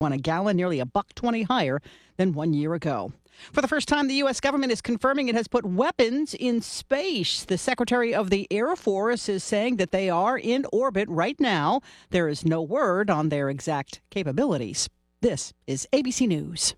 on a gallon, nearly $1.20 higher than 1 year ago. For the first time, the U.S. government is confirming it has put weapons in space. The Secretary of the Air Force is saying that they are in orbit right now. There is no word on their exact capabilities. This is ABC News.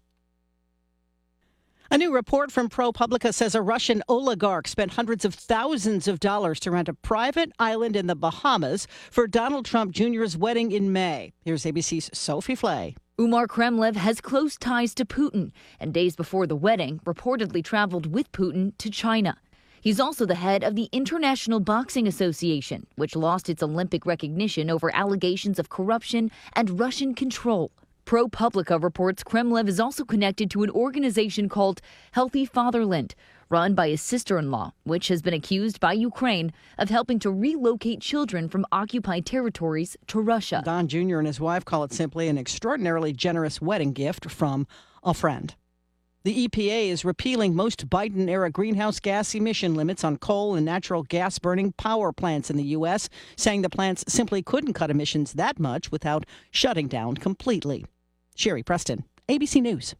A new report from ProPublica says a Russian oligarch spent hundreds of thousands of dollars to rent a private island in the Bahamas for Donald Trump Jr.'s wedding in May. Here's ABC's Sophie Flay. Umar Kremlev has close ties to Putin, and days before the wedding, reportedly traveled with Putin to China. He's also the head of the International Boxing Association, which lost its Olympic recognition over allegations of corruption and Russian control. ProPublica reports Kremlev is also connected to an organization called Healthy Fatherland, run by his sister-in-law, which has been accused by Ukraine of helping to relocate children from occupied territories to Russia. Don Jr. and his wife call it simply an extraordinarily generous wedding gift from a friend. The EPA is repealing most Biden-era greenhouse gas emission limits on coal and natural gas-burning power plants in the U.S., saying the plants simply couldn't cut emissions that much without shutting down completely. Sherry Preston, ABC News.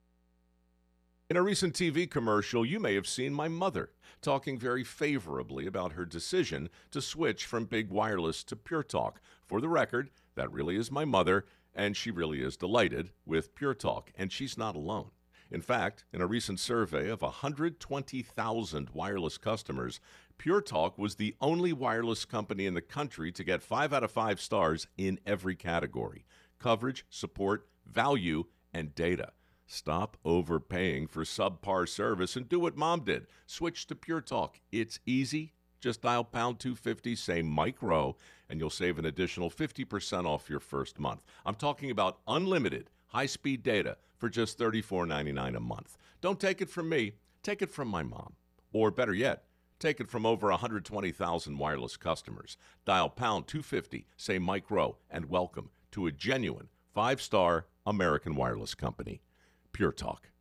In a recent TV commercial, you may have seen my mother talking very favorably about her decision to switch from big wireless to Pure Talk. For the record, that really is my mother, and she really is delighted with Pure Talk, and she's not alone. In fact, in a recent survey of 120,000 wireless customers, Pure Talk was the only wireless company in the country to get 5 out of 5 stars in every category: coverage, support, value, and data. Stop overpaying for subpar service and do what Mom did. Switch to Pure Talk. It's easy. Just dial pound 250, say Mike Rowe, and you'll save an additional 50% off your first month. I'm talking about unlimited high-speed data for just $34.99 a month. Don't take it from me. Take it from my mom. Or better yet, take it from over 120,000 wireless customers. Dial pound 250, say Mike Rowe, and welcome to a genuine 5-star American wireless company. Pure Talk.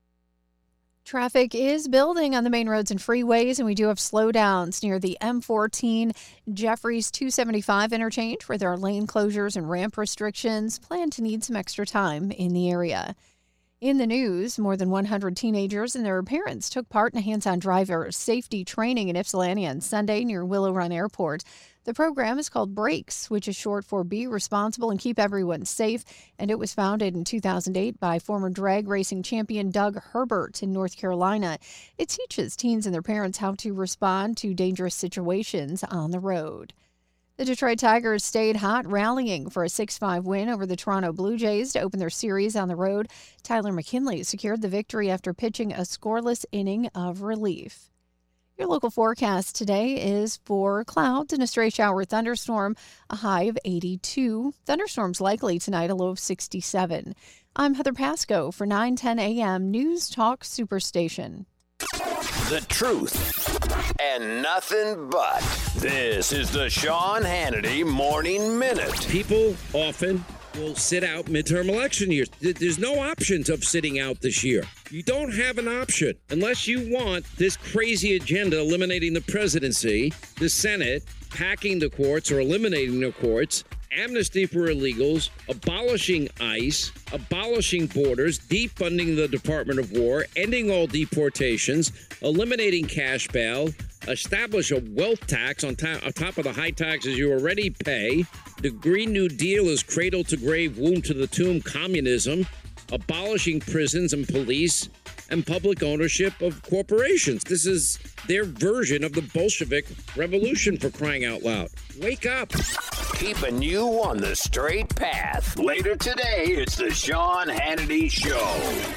Traffic is building on the main roads and freeways, and we do have slowdowns near the M14 Jeffries 275 interchange, where there are lane closures and ramp restrictions. Plan to need some extra time in the area. In the news, more than 100 teenagers and their parents took part in a hands-on driver safety training in Ypsilanti on Sunday near Willow Run Airport. The program is called BRAKES, which is short for Be Responsible and Keep Everyone Safe, and it was founded in 2008 by former drag racing champion Doug Herbert in North Carolina. It teaches teens and their parents how to respond to dangerous situations on the road. The Detroit Tigers stayed hot, rallying for a 6-5 win over the Toronto Blue Jays to open their series on the road. Tyler McKinley secured the victory after pitching a scoreless inning of relief. Your local forecast today is for clouds and a stray shower thunderstorm, a high of 82. Thunderstorms likely tonight, a low of 67. I'm Heather Pasco for 9:10 a.m. News Talk Superstation. The truth and nothing but. This is the Sean Hannity Morning Minute. People often will sit out midterm election years. There's no options of sitting out this year. You don't have an option unless you want this crazy agenda eliminating the presidency, the Senate, packing the courts or eliminating the courts, amnesty for illegals, abolishing ICE, abolishing borders, defunding the Department of War, ending all deportations, eliminating cash bail, establish a wealth tax on top of the high taxes you already pay. The Green New Deal is cradle to grave, womb to the tomb communism, abolishing prisons and police, and public ownership of corporations. This is their version of the Bolshevik revolution, for crying out loud. Wake up. Keeping you on the straight path. Later today, it's the Sean Hannity Show.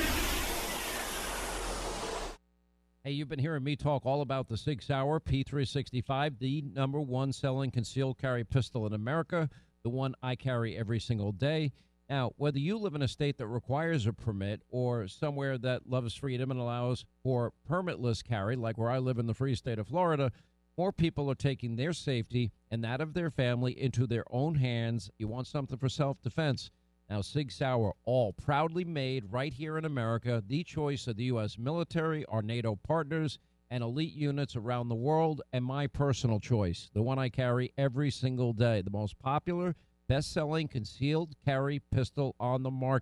Hey, you've been hearing me talk all about the Sig Sauer P365, the number one selling concealed carry pistol in America, the one I carry every single day. Now, whether you live in a state that requires a permit or somewhere that loves freedom and allows for permitless carry, like where I live in the free state of Florida, more people are taking their safety and that of their family into their own hands. You want something for self-defense. Now, Sig Sauer, all proudly made right here in America, the choice of the U.S. military, our NATO partners, and elite units around the world, and my personal choice, the one I carry every single day, the most popular, best-selling concealed carry pistol on the market.